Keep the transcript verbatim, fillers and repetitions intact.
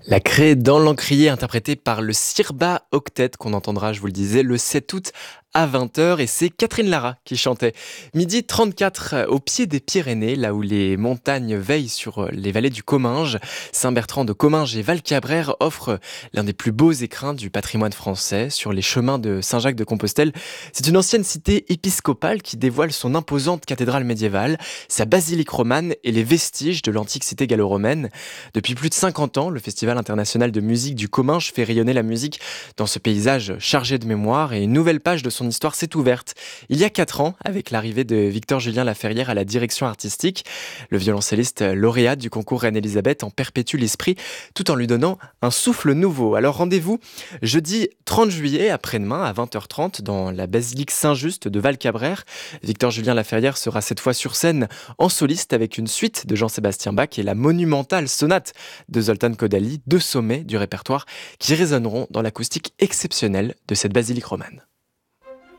La Craie dans l'Encrier, interprétée par le Sirba Octet, qu'on entendra, je vous le disais, le sept août à vingt heures, et c'est Catherine Lara qui chantait. Midi trente-quatre, euh, au pied des Pyrénées, là où les montagnes veillent sur euh, les vallées du Comminges, Saint-Bertrand de Comminges et Val-Cabrère offrent l'un des plus beaux écrins du patrimoine français sur les chemins de Saint-Jacques-de-Compostelle. C'est une ancienne cité épiscopale qui dévoile son imposante cathédrale médiévale, sa basilique romane et les vestiges de l'antique cité gallo-romaine. Depuis plus de cinquante ans, le Festival international de musique du Comminges fait rayonner la musique dans ce paysage chargé de mémoire, et une nouvelle page de son histoire s'est ouverte il y a quatre ans avec l'arrivée de Victor-Julien Laferrière à la direction artistique. Le violoncelliste lauréat du concours Reine-Élisabeth en perpétue l'esprit tout en lui donnant un souffle nouveau. Alors rendez-vous jeudi trente juillet, après-demain à vingt heures trente dans la basilique Saint-Just de Val-Cabrère. Victor-Julien Laferrière sera cette fois sur scène en soliste avec une suite de Jean-Sébastien Bach et la monumentale sonate de Zoltán Kodály, deux sommets du répertoire qui résonneront dans l'acoustique exceptionnelle de cette basilique romane.